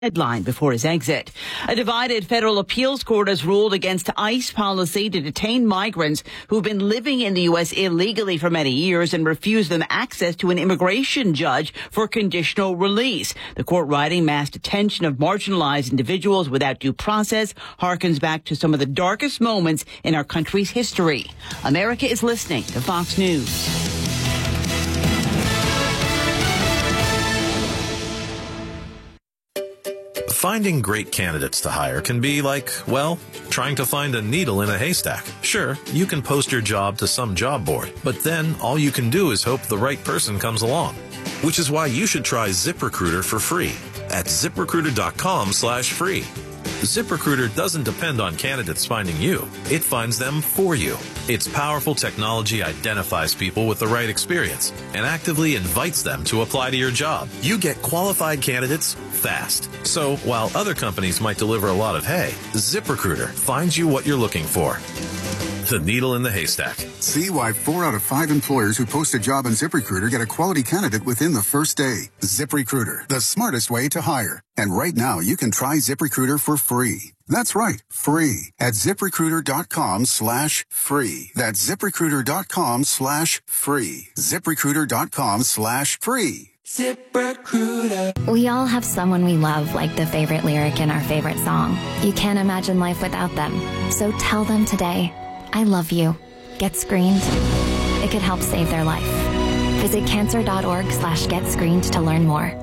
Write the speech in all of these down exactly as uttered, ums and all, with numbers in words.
Headline before his exit. A divided federal appeals court has ruled against ICE policy to detain migrants who've been living in the U S illegally for many years and refuse them access to an immigration judge for conditional release. The court writing mass detention of marginalized individuals without due process harkens back to some of the darkest moments in our country's history. America is listening to Fox News. Finding great candidates to hire can be like, well, trying to find a needle in a haystack. Sure, you can post your job to some job board, but then all you can do is hope the right person comes along. Which is why you should try ZipRecruiter for free at ZipRecruiter.com slash free. ZipRecruiter doesn't depend on candidates finding you. It finds them for you. Its powerful technology identifies people with the right experience and actively invites them to apply to your job. You get qualified candidates fast. So while other companies might deliver a lot of hay, ZipRecruiter finds you what you're looking for. The needle in the haystack. See why four out of five employers who post a job on ZipRecruiter get a quality candidate within the first day. ZipRecruiter, the smartest way to hire. And right now, you can try ZipRecruiter for free. That's right, free at ZipRecruiter.com slash free. That's ZipRecruiter.com slash free. ZipRecruiter.com slash free. ZipRecruiter. We all have someone we love, like the favorite lyric in our favorite song. You can't imagine life without them. So tell them today, I love you. Get screened. It could help save their life. Visit cancer.org slash get screened to learn more.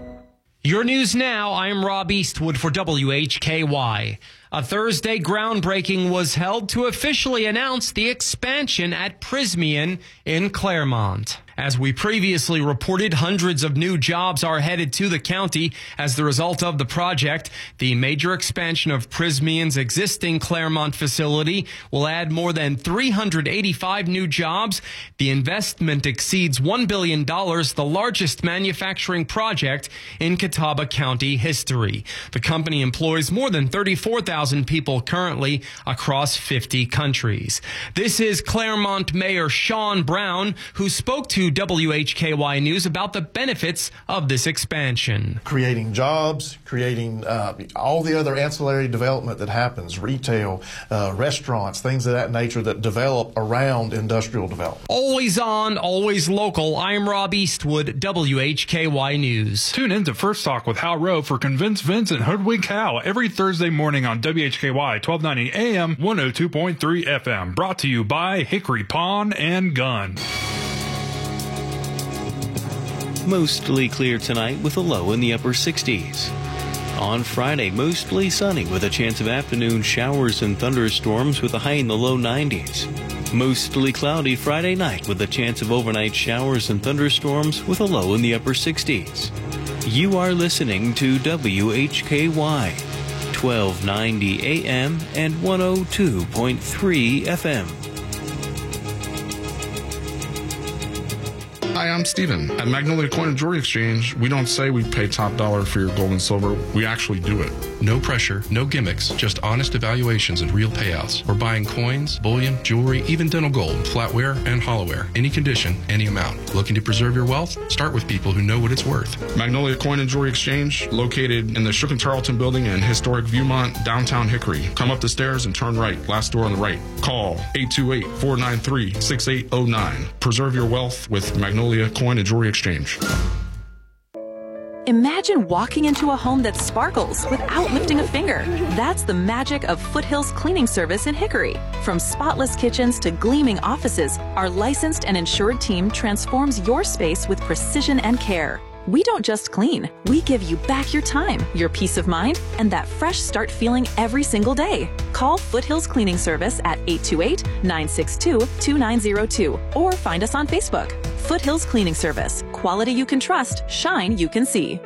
Your news now. I'm Rob Eastwood for W H K Y. A Thursday groundbreaking was held to officially announce the expansion at Prysmian in Claremont. As we previously reported, hundreds of new jobs are headed to the county as the result of the project. The major expansion of Prysmian's existing Claremont facility will add more than three hundred eighty-five new jobs. The investment exceeds one billion dollars, the largest manufacturing project in Catawba County history. The company employs more than thirty-four thousand people currently across fifty countries. This is Claremont Mayor Sean Brown, who spoke to W H K Y News about the benefits of this expansion. Creating jobs, creating uh, all the other ancillary development that happens, retail, uh, restaurants, things of that nature that develop around industrial development. Always on, always local. I'm Rob Eastwood, W H K Y News. Tune in to First Talk with Hal Rowe for Convince Vince and Hoodwink Hal every Thursday morning on W H K Y twelve ninety A M, one oh two point three F M. Brought to you by Hickory Pawn and Gun. Mostly clear tonight with a low in the upper sixties. On Friday, mostly sunny with a chance of afternoon showers and thunderstorms with a high in the low nineties. Mostly cloudy Friday night with a chance of overnight showers and thunderstorms with a low in the upper sixties. You are listening to W H K Y, twelve ninety A M and one oh two point three F M. Hi, I'm Steven. At Magnolia Coin and Jewelry Exchange, we don't say we pay top dollar for your gold and silver. We actually do it. No pressure, no gimmicks, just honest evaluations and real payouts. We're buying coins, bullion, jewelry, even dental gold, flatware, and hollowware. Any condition, any amount. Looking to preserve your wealth? Start with people who know what it's worth. Magnolia Coin and Jewelry Exchange, located in the Shook and Tarleton Building in historic Viewmont, downtown Hickory. Come up the stairs and turn right. Last door on the right. Call eight two eight, four nine three, six eight zero nine. Preserve your wealth with Magnolia Coin and Jewelry Exchange. Imagine walking into a home that sparkles without lifting a finger. That's the magic of Foothills Cleaning Service in Hickory. From spotless kitchens to gleaming offices, our licensed and insured team transforms your space with precision and care. We don't just clean, we give you back your time, your peace of mind, and that fresh start feeling every single day. Call Foothills Cleaning Service at eight two eight, nine six two, two nine zero two or find us on Facebook. Foothills Cleaning Service. Quality you can trust, shine you can see.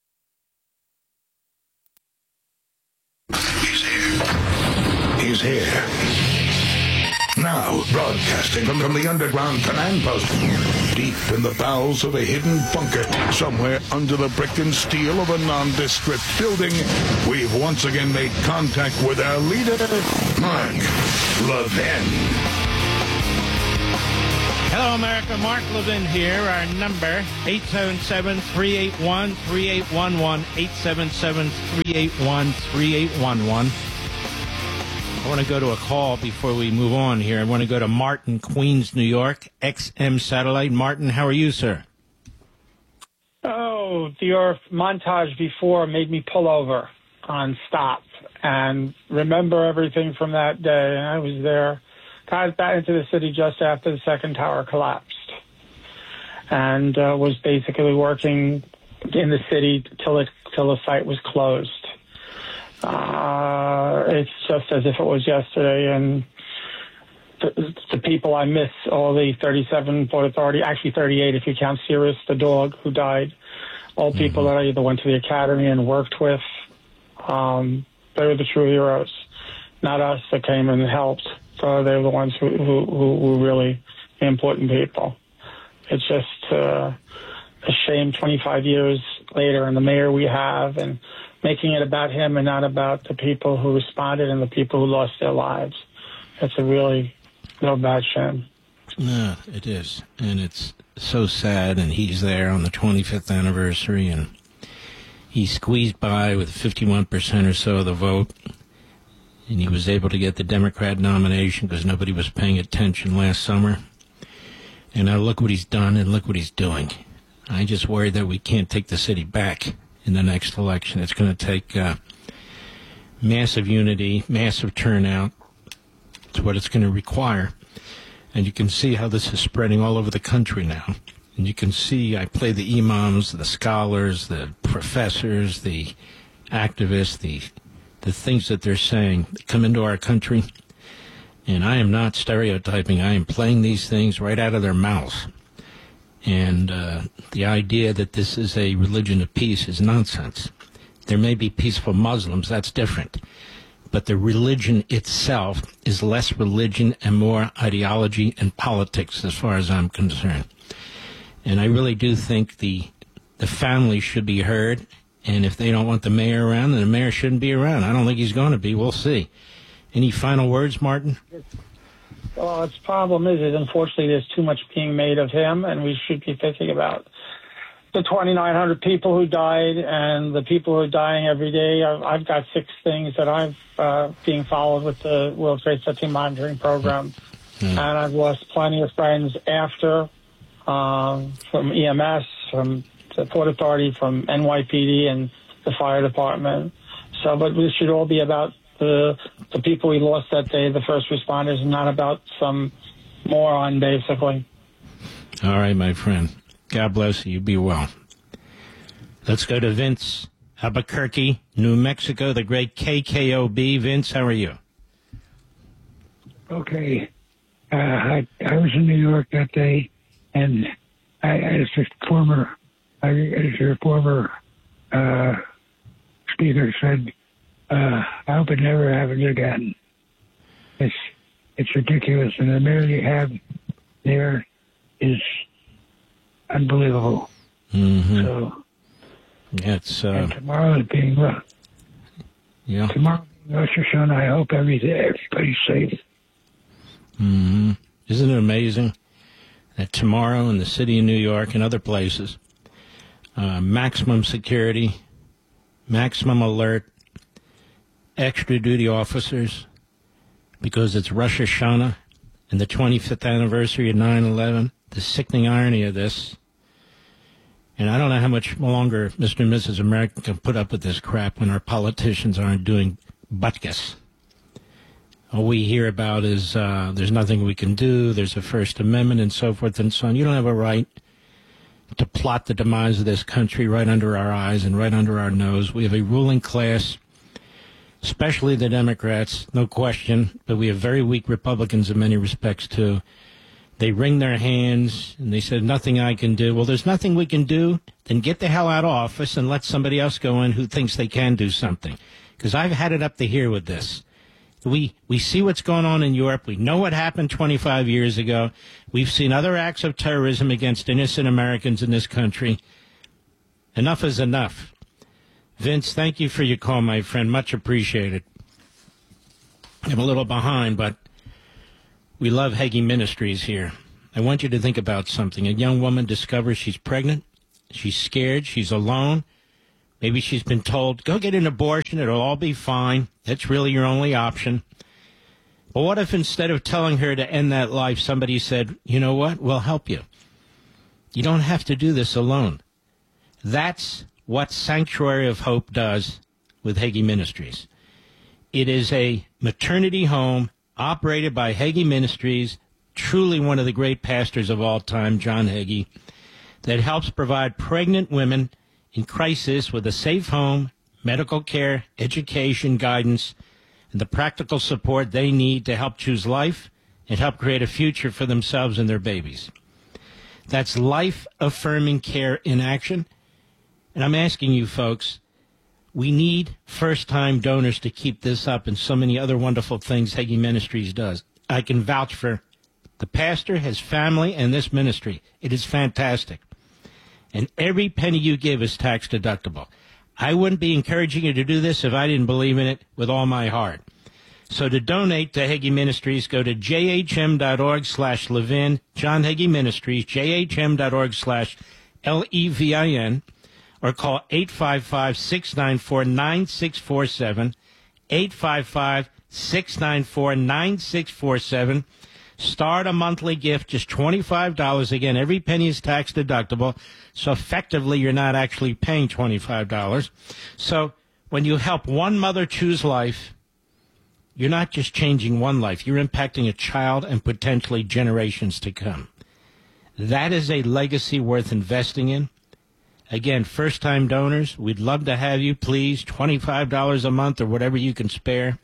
He's here. He's here. Now, broadcasting from, from the underground command post, deep in the bowels of a hidden bunker, somewhere under the brick and steel of a nondescript building, we've once again made contact with our leader, Mark Levin. Hello, America. Mark Levin here. Our number, eight seven seven, three eight one, three eight one one, eight seven seven, three eight one, three eight one one. I want to go to a call before we move on here. I want to go to Martin, Queens, New York, X M Satellite. Martin, how are you, sir? Oh, your montage before made me pull over on stop and remember everything from that day. I was there, got back into the city just after the second tower collapsed, and uh, was basically working in the city till it till the site was closed. Uh, it's just as if it was yesterday, and the, the people I miss, all the thirty-seven Port Authority, actually thirty-eight if you count Sirius, the dog who died, all mm-hmm. people that I either went to the academy and worked with. Um, they were the true heroes, not us that came and helped. So they were the ones who, who, who were really important people. It's just uh, a shame twenty-five years later, and the mayor we have, and making it about him and not about the people who responded and the people who lost their lives. It's a really real bad shame. No, it is. And it's so sad, and he's there on the twenty-fifth anniversary, and he squeezed by with fifty-one percent or so of the vote, and he was able to get the Democrat nomination because nobody was paying attention last summer. And now look what he's done and look what he's doing. I just worry that we can't take the city back in the next election. It's going to take uh, massive unity, massive turnout. It's what it's going to require. And you can see how this is spreading all over the country now. And you can see, I play the imams, the scholars, the professors, the activists, the the things that they're saying that come into our country. And I am not stereotyping. I am playing these things right out of their mouths. And uh, the idea that this is a religion of peace is nonsense. There may be peaceful Muslims, that's different. But the religion itself is less religion and more ideology and politics as far as I'm concerned. And I really do think the the family should be heard. And if they don't want the mayor around, then the mayor shouldn't be around. I don't think he's going to be. We'll see. Any final words, Martin? Well, its problem is that unfortunately there's too much being made of him, and we should be thinking about the twenty-nine hundred people who died and the people who are dying every day. I've, I've got six things that I've uh, being followed with the World Trade Center monitoring program, mm-hmm. and I've lost plenty of friends after um, from E M S, from the Port Authority, from N Y P D, and the fire department. So, but this should all be about the the people we lost that day, the first responders, and not about some moron, basically. All right, my friend. God bless you. Be well. Let's go to Vince, Albuquerque, New Mexico, the great K K O B. Vince, how are you? Okay. Uh, I, I was in New York that day, and I, as a former, I, as your former uh, speaker said, uh, I hope it never happens again. It's it's ridiculous, and the mayor you have there is unbelievable. Mm-hmm. So, yeah, it's, uh, and tomorrow is being uh, yeah. Tomorrow being Rosh Hashanah, I hope everything, everybody's safe. Mm-hmm. Isn't it amazing that tomorrow in the city of New York and other places, uh, maximum security, maximum alert, extra duty officers, because it's Rosh Hashanah and the twenty-fifth anniversary of nine eleven. The sickening irony of this. And I don't know how much longer Mister and Missus America can put up with this crap when our politicians aren't doing butkus. All we hear about is uh, there's nothing we can do, there's a First Amendment and so forth and so on. You don't have a right to plot the demise of this country right under our eyes and right under our nose. We have a ruling class, especially the Democrats, no question, but we have very weak Republicans in many respects too. They wring their hands, and they said, nothing I can do. Well, there's nothing we can do. Then get the hell out of office and let somebody else go in who thinks they can do something. Because I've had it up to here with this. We we see what's going on in Europe. We know what happened twenty-five years ago. We've seen other acts of terrorism against innocent Americans in this country. Enough is enough. Vince, thank you for your call, my friend. Much appreciated. I'm a little behind, but we love Hagee Ministries here. I want you to think about something. A young woman discovers she's pregnant. She's scared. She's alone. Maybe she's been told, go get an abortion. It'll all be fine. That's really your only option. But what if instead of telling her to end that life, somebody said, you know what, we'll help you. You don't have to do this alone. That's what Sanctuary of Hope does with Hagee Ministries. It is a maternity home operated by Hagee Ministries, truly one of the great pastors of all time, John Hagee, that helps provide pregnant women in crisis with a safe home, medical care, education, guidance, and the practical support they need to help choose life and help create a future for themselves and their babies. That's life-affirming care in action. And I'm asking you folks, we need first-time donors to keep this up and so many other wonderful things Hagee Ministries does. I can vouch for the pastor, his family, and this ministry. It is fantastic. And every penny you give is tax deductible. I wouldn't be encouraging you to do this if I didn't believe in it with all my heart. So to donate to Hagee Ministries, go to jhm.org slash Levin, John Hagee Ministries, jhm.org slash L E V I N, or call eight five five, six nine four, nine six four seven, eight five five, six nine four, nine six four seven. Start a monthly gift, just twenty-five dollars. Again, every penny is tax deductible, so effectively you're not actually paying twenty-five dollars. So when you help one mother choose life, you're not just changing one life. You're impacting a child and potentially generations to come. That is a legacy worth investing in. Again, first-time donors, we'd love to have you. Please, twenty-five dollars a month or whatever you can spare.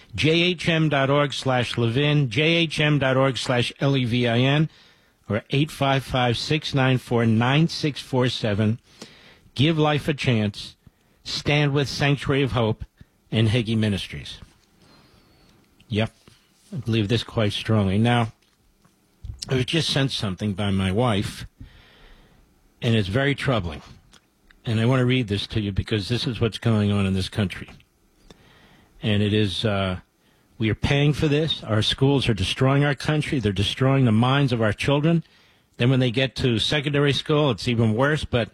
jhm.org slash Levin, jhm.org slash L E V I N, or eight five five, six nine four, nine six four seven. Give life a chance. Stand with Sanctuary of Hope and Hagee Ministries. Yep, I believe this quite strongly. Now, I was just sent something by my wife, and it's very troubling. And I want to read this to you because this is what's going on in this country. And it is, uh, we are paying for this. Our schools are destroying our country. They're destroying the minds of our children. Then when they get to secondary school, it's even worse. But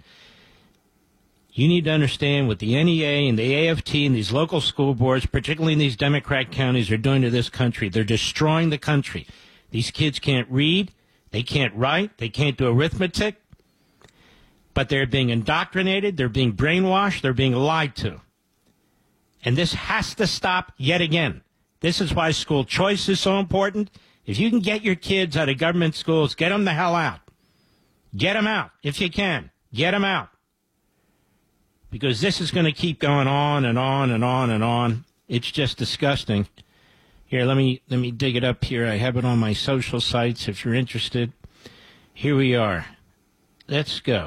you need to understand what the N E A and the A F T and these local school boards, particularly in these Democrat counties, are doing to this country. They're destroying the country. These kids can't read. They can't write. They can't do arithmetic. But they're being indoctrinated. They're being brainwashed. They're being lied to. And this has to stop yet again. This is why school choice is so important. If you can get your kids out of government schools, get them the hell out. Get them out if you can. Get them out. Because this is going to keep going on and on and on and on. It's just disgusting. Here, let me let me dig it up here. I have it on my social sites if you're interested. Here we are. Let's go.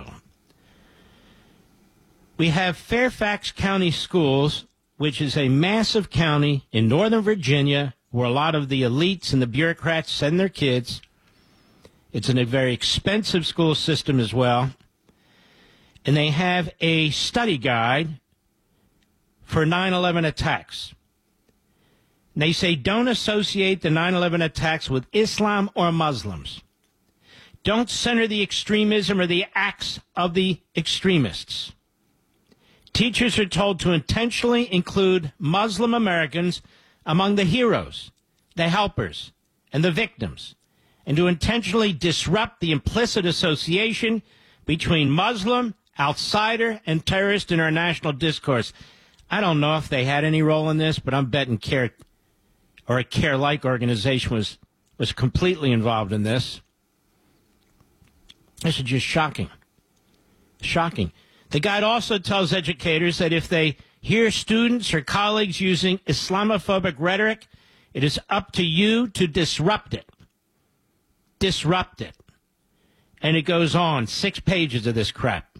We have Fairfax County Schools, which is a massive county in Northern Virginia where a lot of the elites and the bureaucrats send their kids. It's in a very expensive school system as well. And they have a study guide for nine eleven attacks. And they say don't associate the nine eleven attacks with Islam or Muslims. Don't center the extremism or the acts of the extremists. Teachers are told to intentionally include Muslim Americans among the heroes, the helpers, and the victims, and to intentionally disrupt the implicit association between Muslim, outsider, and terrorist in our national discourse. I don't know if they had any role in this, but I'm betting CARE or a CARE-like organization was, was completely involved in this. This is just shocking. Shocking. The guide also tells educators that if they hear students or colleagues using Islamophobic rhetoric, it is up to you to disrupt it. Disrupt it. And it goes on. Six pages of this crap.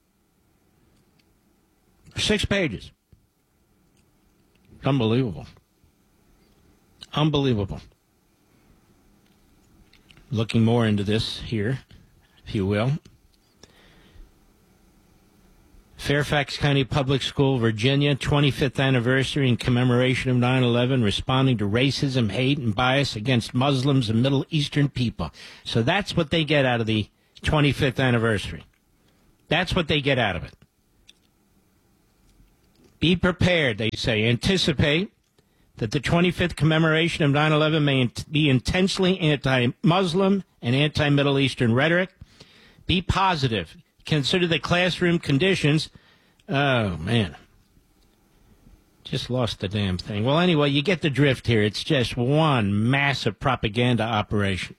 Six pages. Unbelievable. Unbelievable. Looking more into this here, if you will. Fairfax County Public School, Virginia, twenty-fifth anniversary in commemoration of nine eleven, responding to racism, hate, and bias against Muslims and Middle Eastern people. So that's what they get out of the twenty-fifth anniversary. That's what they get out of it. Be prepared, they say. Anticipate that the twenty-fifth commemoration of nine eleven may be intensely anti-Muslim and anti-Middle Eastern rhetoric. Be positive. Consider the classroom conditions. Oh, man. Just lost the damn thing. Well, anyway, you get the drift here. It's just one massive propaganda operation.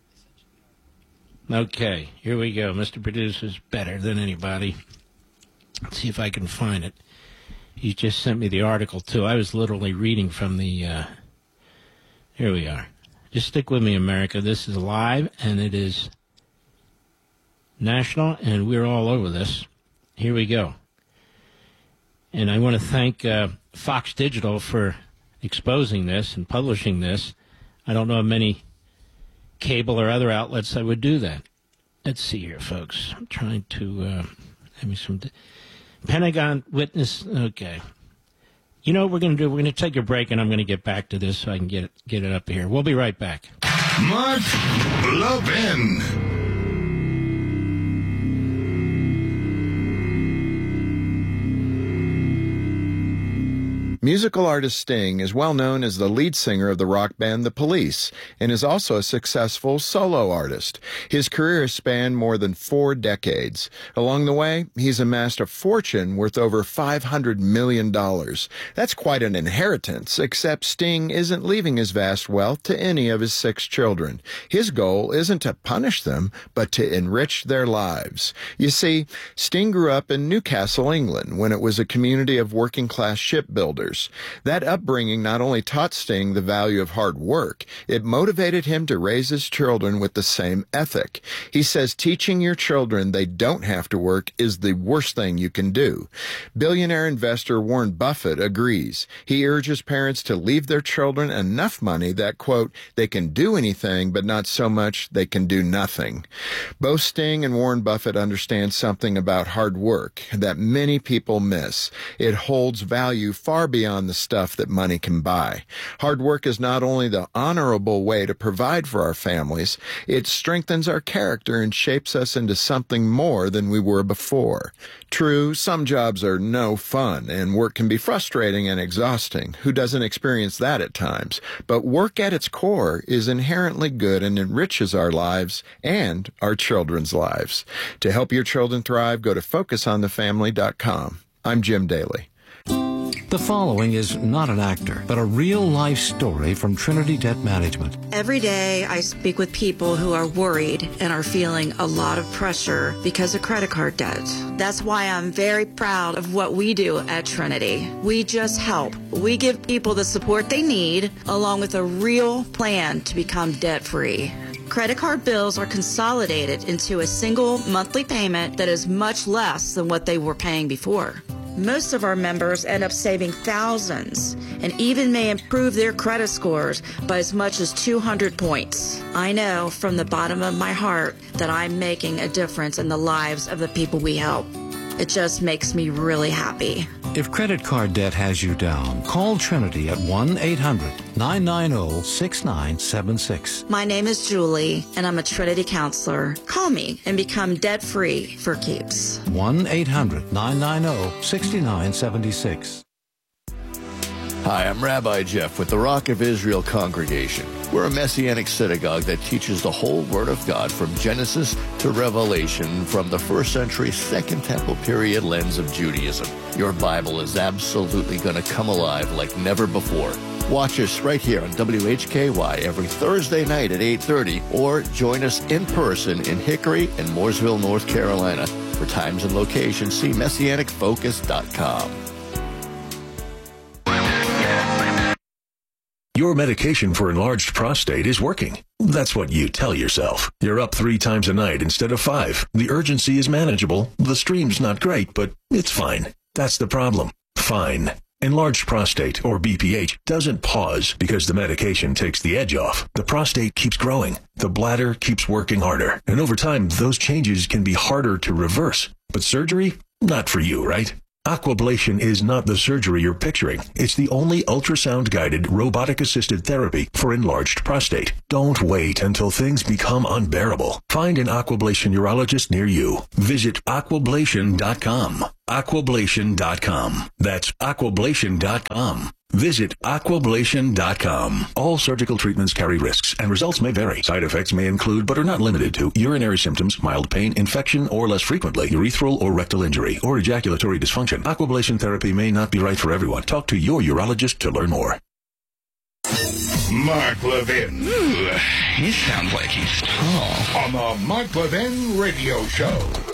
Okay, here we go. Mister Producer's better than anybody. Let's see if I can find it. He just sent me the article, too. I was literally reading from the... Uh, here we are. Just stick with me, America. This is live, and it is... national, and we're all over this. Here we go. And I want to thank uh, Fox Digital for exposing this and publishing this. I don't know of many cable or other outlets that would do that. Let's see here, folks. I'm trying to uh, have me some... D- Pentagon witness... Okay. You know what we're going to do? We're going to take a break, and I'm going to get back to this so I can get it, get it up here. We'll be right back. Mark Levin. Musical artist Sting is well known as the lead singer of the rock band The Police and is also a successful solo artist. His career has spanned more than four decades. Along the way, he's amassed a fortune worth over five hundred million dollars. That's quite an inheritance, except Sting isn't leaving his vast wealth to any of his six children. His goal isn't to punish them, but to enrich their lives. You see, Sting grew up in Newcastle, England, when it was a community of working-class shipbuilders. That upbringing not only taught Sting the value of hard work, it motivated him to raise his children with the same ethic. He says teaching your children they don't have to work is the worst thing you can do. Billionaire investor Warren Buffett agrees. He urges parents to leave their children enough money that, quote, they can do anything, but not so much they can do nothing. Both Sting and Warren Buffett understand something about hard work that many people miss. It holds value far beyond the stuff that money can buy. Hard work is not only the honorable way to provide for our families, it strengthens our character and shapes us into something more than we were before. True, some jobs are no fun, and work can be frustrating and exhausting. Who doesn't experience that at times? But work at its core is inherently good and enriches our lives and our children's lives. To help your children thrive, go to focus on the family dot com. I'm Jim Daly. The following is not an actor, but a real-life story from Trinity Debt Management. Every day I speak with people who are worried and are feeling a lot of pressure because of credit card debt. That's why I'm very proud of what we do at Trinity. We just help. We give people the support they need, along with a real plan to become debt-free. Credit card bills are consolidated into a single monthly payment that is much less than what they were paying before. Most of our members end up saving thousands and even may improve their credit scores by as much as two hundred points. I know from the bottom of my heart that I'm making a difference in the lives of the people we help. It just makes me really happy. If credit card debt has you down, call Trinity at one eight hundred nine nine zero six nine seven six. My name is Julie, and I'm a Trinity counselor. Call me and become debt-free for keeps. one eight hundred nine nine zero six nine seven six. Hi, I'm Rabbi Jeff with the Rock of Israel Congregation. We're a Messianic synagogue that teaches the whole Word of God from Genesis to Revelation from the first century Second Temple period lens of Judaism. Your Bible is absolutely going to come alive like never before. Watch us right here on W H K Y every Thursday night at eight thirty or join us in person in Hickory and Mooresville, North Carolina. For times and locations, see Messianic Focus dot com. Your medication for enlarged prostate is working. That's what you tell yourself. You're up three times a night instead of five. The urgency is manageable. The stream's not great, but it's fine. That's the problem. Fine. Enlarged prostate, or B P H, doesn't pause because the medication takes the edge off. The prostate keeps growing. The bladder keeps working harder. And over time, those changes can be harder to reverse. But surgery? Not for you, right? Aquablation is not the surgery you're picturing. It's the only ultrasound-guided, robotic-assisted therapy for enlarged prostate. Don't wait until things become unbearable. Find an Aquablation urologist near you. Visit aquablation dot com. aquablation dot com. That's aquablation dot com. Visit aquablation dot com. All surgical treatments carry risks, and results may vary. Side effects may include, but are not limited to, urinary symptoms, mild pain, infection, or less frequently, urethral or rectal injury, or ejaculatory dysfunction. Aquablation therapy may not be right for everyone. Talk to your urologist to learn more. Mark Levin. Ooh, he sounds like he's tall. On the Mark Levin Radio Show.